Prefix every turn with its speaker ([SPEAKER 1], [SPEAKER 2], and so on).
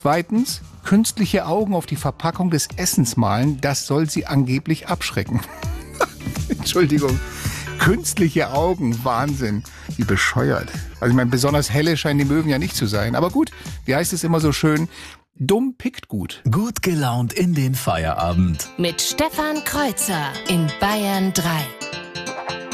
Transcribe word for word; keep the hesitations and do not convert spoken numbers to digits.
[SPEAKER 1] Zweitens, künstliche Augen auf die Verpackung des Essens malen, das soll sie angeblich abschrecken. Entschuldigung. Künstliche Augen, Wahnsinn. Wie bescheuert. Also ich meine, besonders helle scheinen die Möwen ja nicht zu sein. Aber gut, wie heißt es immer so schön? Dumm pickt gut.
[SPEAKER 2] Gut gelaunt in den Feierabend.
[SPEAKER 3] Mit Stefan Kreuzer in Bayern drei.